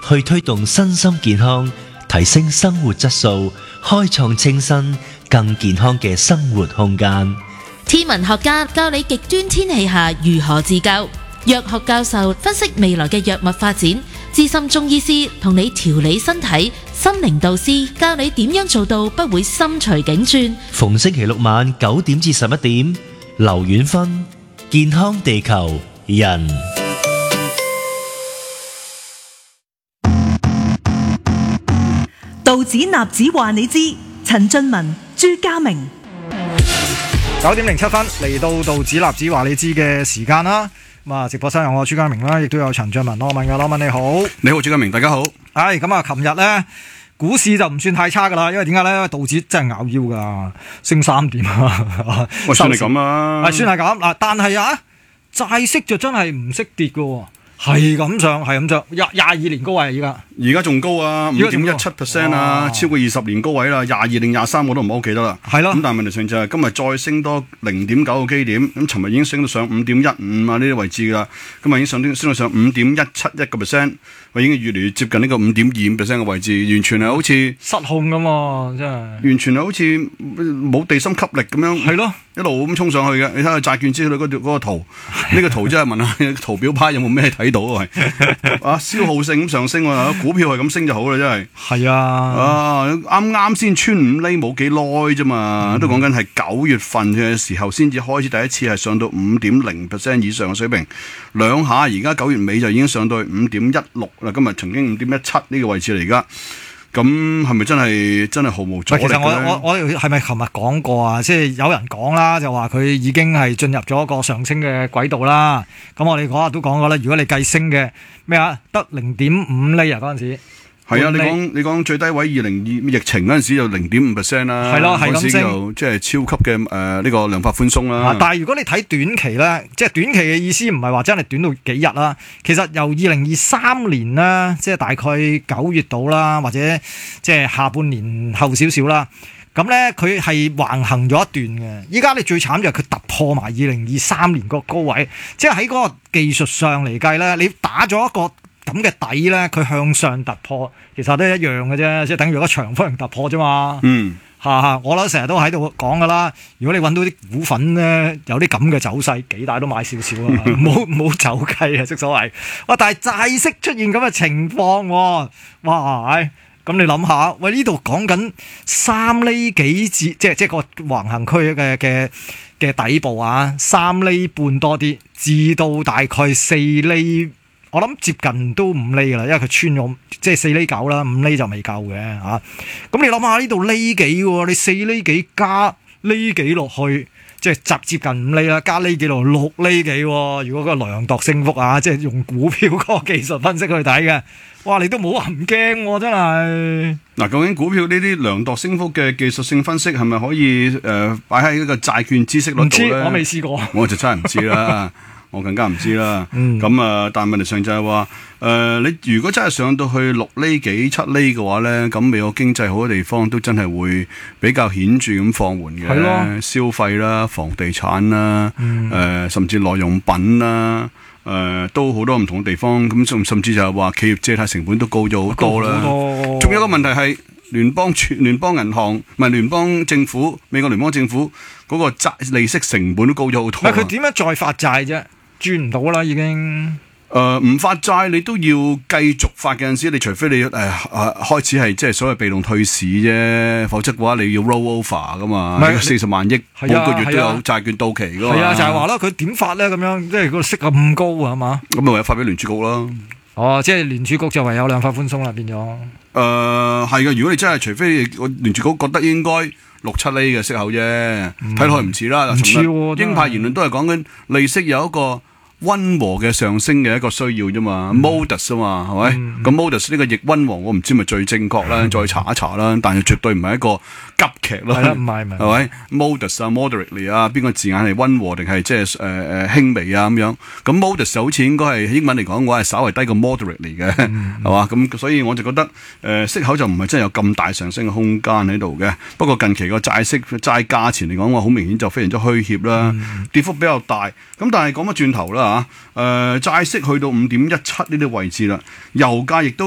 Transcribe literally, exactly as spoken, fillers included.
去推動身心健康，提升生活質素，開創清新更健康嘅生活空間。 天文學家教你極端天氣下如何自救，藥學教授分析未來嘅藥物發展，資深中醫師同你調理身體，心靈導師教你點樣做到不會心隨境轉。 逢星期六晚九點至十一點，劉遠芬健康地球人。 道指納指話你知，陳俊文、朱家明。 九點零七分嚟到道指納指話你知嘅時間啦。咁啊，直播室有我朱家明啦，亦都有陳俊文。羅文嘅羅文你好， 你好朱家明，大家好。 唉，咁啊，琴日咧股市就唔算太差噶啦，因為點解咧？道指真係咬腰噶，升三點啊， 喂，算係咁啊， 係算係咁嗱。但係啊，債息就真係唔識跌噶，係咁上，係咁上，廿廿二年高位而家。 而家仲高啊，五點一七 percent 啊，超過二十年高位啦，廿二定廿三我都唔係好記得啦。 係咯。 咁但係問題上就係今日再升多零點九個基點，咁尋日已經升到上五點一五啊呢啲位置㗎啦，今日已經上升到上五點一七一個 percent，我已經越嚟越接近呢個五點二五 percent 嘅位置，完全係好似失控咁喎，真係。 完全係好似冇地心吸力咁樣。係咯。一路咁衝上去嘅，你睇下債券之類嗰條嗰個圖，呢個圖真係問下圖表派有冇咩睇到啊？係啊，消耗性咁上升喎，股票係咁升就好啦，真係。係啊，啊啱啱先穿五厘冇幾耐啫嘛，嗯、都講緊係九月份嘅時候先至開始第一次係上到五點零 percent 以上嘅水平，兩下而家九月尾就已經上到五點一六啦，今日曾經五點一七呢個位置嚟㗎。咁係咪真係真係毫無阻力嘅咧？其實我我我係咪琴日講過啊？即係有人講啦，就話佢已經係進入咗一個上升嘅軌道啦。咁我哋嗰日都講過啦，如果你計升嘅咩啊，得零點五厘啊嗰陣時。係啊，你講你講最低位二零二疫情嗰陣時就零點五 percent 啦，係咯，係咁升，就即係超級嘅誒呢個量化寬鬆啦。但係如果你睇短期咧，即係短期嘅意思唔係話真係短到幾日啦。其實由二零二三年啦，即係大概九月度啦，或者即係下半年後少少啦。咁咧佢係橫行咗一段嘅。依家你最慘就係佢突破埋二零二三年個高位，即係喺嗰個技術上嚟計咧，你打咗一個咁嘅底咧，佢向上突破，其實都係一樣嘅啫，即係等於一個長方形突破啫嘛。嗯，嚇嚇，我諗成日都喺度講噶啦。如果你揾到啲股份咧，有啲咁嘅走勢，幾大都買少少啊，唔好唔好走雞啊，即所謂。哇！但係債息出現咁嘅情況喎，哇！咁你諗下，喂呢度講緊三厘幾至，即係即係個橫行區嘅嘅嘅底部啊，三厘半多啲，至到大概四厘。我諗接近都五厘噶啦，因為佢穿咗即係四厘九啦，五厘就未夠嘅吓。咁你諗下呢度厘幾喎？你四厘幾加厘幾落去，即係集接近五厘啦，加厘幾落六厘幾。如果個量度升幅啊，即係用股票嗰個技術分析去睇嘅，哇！你都冇話唔驚，真係。嗱，究竟股票呢啲量度升幅嘅技術性分析係咪可以誒擺喺呢個債券孳息率度咧？我未試過，我就真係唔知啦。我更加唔知啦，咁啊、嗯，但問題上就係話，誒、呃，你如果真係上到去六厘幾、七厘嘅話咧，咁美國經濟好嘅地方都真係會比較顯著咁放緩嘅，的消費啦、房地產啦，誒、嗯呃，甚至耐用品啦，誒、呃，都好多唔同嘅地方，咁甚甚至就係話企業借貸成本都高咗好多啦。仲有一個問題係聯邦全聯邦銀行唔係聯邦政府，美國聯邦政府嗰個債利息成本都高咗好多。佢點樣再發債啫？轉唔到啦，已經。誒、呃，唔發債你都要繼續發嘅陣時，你除非你誒誒、呃、開始係即係所謂被動退市啫，否則嘅話你要 roll over 噶嘛，四十萬億每個月都有債券到期噶嘛。係啊，就係話啦，佢點發咧咁樣，即係個息咁高啊嘛。咁咪唯有發俾聯儲局咯。哦，即係聯儲局就唯有量化寬鬆啦，變咗。誒、呃，係嘅，如果你真係除非聯儲局覺得應該六七厘嘅息口啫，睇落去唔似啦。唔似喎，鷹派言論都係講緊利息有一個溫和嘅上升嘅一個需要啫嘛 modest 啊嘛，係咪？咁 modest 呢個譯溫和，我唔知咪最正確啦，再查一查啦。但係絕對唔係一個急劇啦，係啦，唔係唔係，係咪 modest 啊 moderately 啊，邊個字眼係溫和定係即係誒誒輕微啊咁樣？咁 modest 好似應該係英文嚟講嘅話係稍微低過 moderately 嘅，係嘛？咁所以我就覺得誒息口就唔係真係有咁大上升嘅空間喺度嘅。不過近期個債息債價錢嚟講，我好明顯就非常之虛怯啦，跌幅比較大。咁但係講返轉頭啦。啊，誒、呃、債息去到五點一七呢啲位置啦，油價亦都